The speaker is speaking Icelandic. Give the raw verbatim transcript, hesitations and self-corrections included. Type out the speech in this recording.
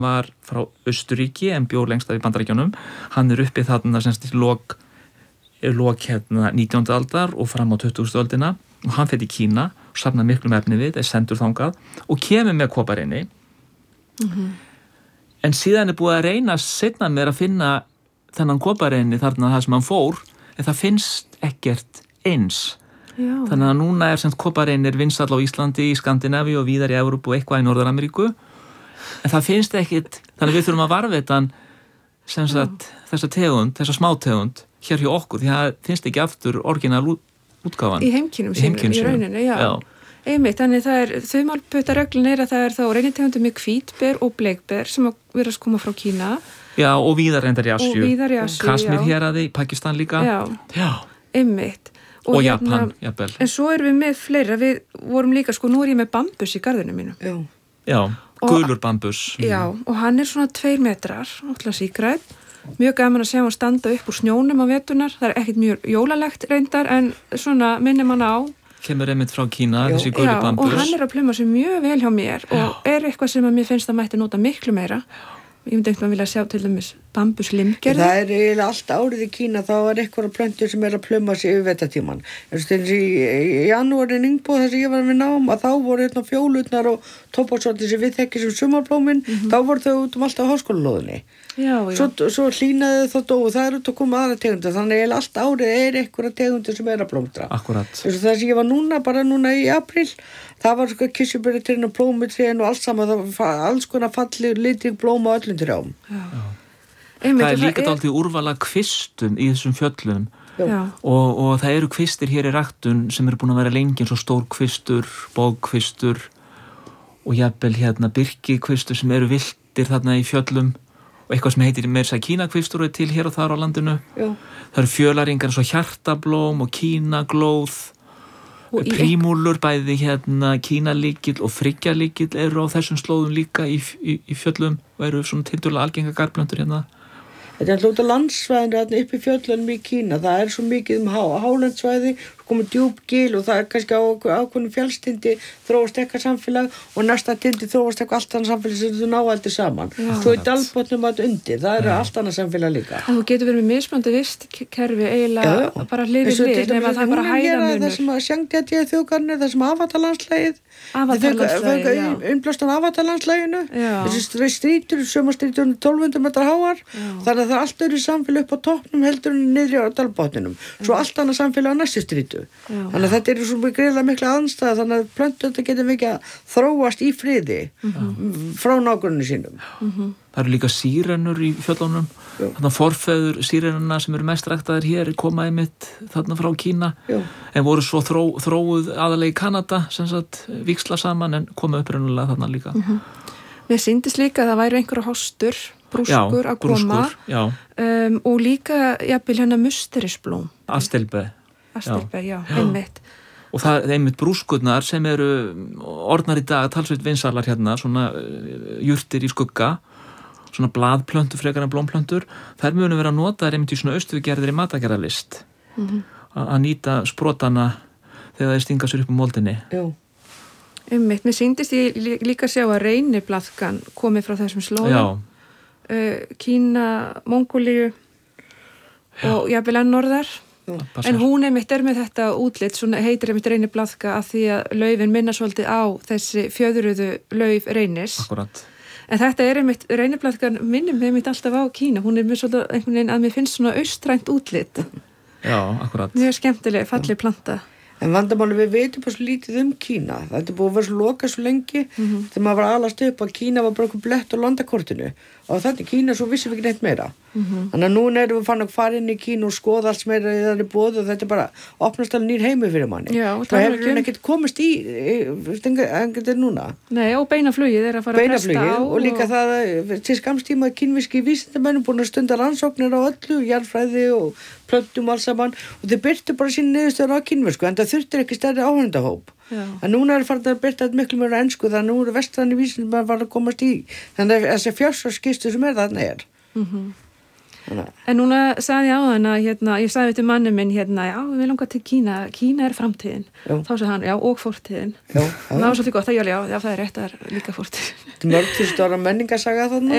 var frá Austurríki en bjó lengst af í Bandaríkjunum. Hann er uppi þarna semst í lok, lok hérna nítjándu aldar og fram á tuttugustu öldina og hann fer til Kína og safnar miklum efni við, er sendur þangað og kemur með koparinni. Mm-hmm. En síðan er búið að reyna seinna mér að finna þennan koparinni þarna það sem hann fór, en það finnst ekkert eins. Já. Þannig að núna er sem kopareinir vinsæll á Íslandi, í Skandinavíu og víðar í Evrópu og eitthvað í Norður-Ameríku. En það finnst ekkert, þannig að við þurfum að varðveita sem sagt þessa tegund, þessa smátegund hér hjá okkur, því að það finnst ekki aftur orginal útgáfan. Í heimkynum sínum, í, í rauninni, já. já. Einmitt, þannig það er, þumalputtareglun er að það er þá reynitegundum með hvítber og bleikber sem að vera að koma frá Kína. Já, og víðar reyndar í Asíu. Og víðar í Asíu, já. Kasmír héraði, Pakistan líka. Já, já. Einmitt. Og, og hérna, Japan, jafnvel. En svo erum við með fleira, við vorum líka, sko, nú er ég með bambus í garðinu mínu. Já. Já, gulur bambus. Já, og hann er svona tveir metrar, náttúrulega sígræn. Mjög gaman að sjá hann standa upp úr snjónum á veturnar. Það er ekkert mjög jólalegt reyndar, en svona minnir mann á. Kemur einmitt frá Kína, já. Þessi gulur bambus. Já, og hann er að pluma sig mjög vel hjá mér já. Og er eitthvað sem að mér finnst að mætti nota miklu meira. Ég myndi einhvern veginn vilja sjá til dæmis bambuslimgerði. Það er eiginlega allt árið í Kína, þá er eitthvað plöntur sem er að pluma sig yfir vetartíman. En þess að í janúarin Ingbo þess að ég var með nám að þá voru hérna fjólutnar og tóbaksortir sem við þekkjum sem sumarblómin, mm-hmm. þá voru þau út um alltaf háskólalóðinni. Já, já. Svo, svo hlýnaði það dó og það er út að koma aðra tegundir, þannig að allt árið er eitthvað tegundir sem er að blómstra. Akkurat. Þess að það sem ég var núna, bara núna í apríl, það var sko kirsuberjatrén og plómutrén og allt saman, það var alls konar falleg litrík blóma á öllum trjám. Já. Já. Það er líka dálítið úrvala kvistum í þessum fjöllum og, og það eru kvistir hér í ræktun sem eru búin að vera lengi eins og stór kvistur, bógkvistur og jafnvel hérna birkikvistur sem eru villtir þarna í fjöllum og eitthvað sem heitir meira að kínakvistur er til hér og þar á landinu. Já. Það eru fjölaringar eins og hjartablóm og kínaglóð og prímúlur, bæði hérna kínalíkill og friggjalíkill eru á þessum slóðum líka í, í, í fjöllum og eru svona tildulega algenga garðplöntur hérna. Þetta er alltaf út á landsvæðinu hérna upp í fjöllunum í Kína. Það er svo mikið um há, hálandsvæði, komið djúp gil og það er kannski á ákveðnum fjallstindi þróast eitthvað samfélag og næsta tindi þróast eitthvað allt annað samfélag sem þú ná aldrei saman. Já. Svo er dalbotnum að undir, það er allt annað samfélag líka. En þú getur verið með mismunandi vistkerfi eiginlega já. Bara hlið við hlið, nema það er bara hæðamunur. Það sem að Sjangdjadja þjóðgarnir, það sem Avatarlandslægið, Avatarlandslægið, já. Innblástan Avatarlandslæginu, þessi strítur, sömarstrítur tólf hundruð metrar háar, þannig að það er allt öðru samfélag upp á toppnum heldur en niðri á dalbotninum. Svo allt annað samfélag á næstu strítu. Já. Þannig að þetta er svo greiðlega mikla aðstæða, þannig að plöntur þetta getur mikið að þróast í friði mm-hmm. frá nágrunni sínum. Mm-hmm. Það eru líka sírenur í fjöllunum. Þannig að forfeður sírenuna sem eru mest ræktaðir hér koma einmitt þarna frá Kína. Já. En voru svo þró, þróuð aðalega í Kanada, sem sagt víxla saman en koma upprunalega þarna líka. Mm-hmm. Mér sýndist líka að það væri einhverja hostur, brúskur já, að koma brúskur, um, og líka jafnvel hérna musterisblóm. Astelbe. Astelbe, já, já, einmitt. Og það er einmitt brúskurnar sem eru orðnar í dag, talsveit vinsalar hérna, svona jurtir í skugga, svona blaðplöntur frekar en blómplöntur. Þær munu vera notaðar einmitt í svona austurgerðir í matagerðarlist. Mm-hmm. Að nýta sprotana þegar þeir stinga sér upp um moldinni. Já. Einmitt, mér sýndist ég líka sjá að reyniblaðkan komið frá þessum slóðum. Uh, Kína, Mongólíu og jafnvel enn norðar. En hún einmitt er með þetta útlit, svona heitir einmitt reyniblaðka að því að laufin minna svolítið á þessi fjöðruðu lauf reynis. Akkurat. En þetta er einmitt, reyniblaðkan minnum einmitt alltaf á Kína. Hún er með svolítið einhvern veginn að mér finnst svona austrænt útlit. Já, akkurat. Mjög skemmtileg, falleg planta. En vandamáli við veitum bara svo lítið um Kína. Þetta er búið að vera svo lokað svo lengi mm-hmm. þegar maður var alast upp að Kína var bara okkur blett á landakortinu og þetta er Kína svo vissum við ekki neitt meira. Mm-hmm. Þannig að núna erum við fann að fara inn í Kína og skoða allt sem er í þannig bóð og þetta er bara opnast alveg nýr heimi fyrir manni. Já, og það hefur ekki komist í engar núna. Nei, og beinaflugið er að fara að presta á. Og líka og... það til skamstíma kínvíski vísindamennum búin að stunda rannsóknir á öllu, jarðfræði og plöntum alls saman og þeir byrtu bara sín niðurstöður á kínvísku en það þurftir ekki stærri áhörndahóp. Já. En núna er farin að byrta miklu meira ensku þannig að nú eru vestræni vísindamenn að fara að komast í þannig að þessi fjársvarskistu sem er þarna er. Mm-hmm. En núna sagði ég á þann að hérna, ég sagði til manni minn hérna, já, við langar til Kína, Kína er framtíðin. Já. Þá sagði hann, já, og fortíðin. Já. Það var svolítið gott að já, já, já, það er rétt að líka fortíðin. Þetta er mörg fyrst ára menningarsaga þarna.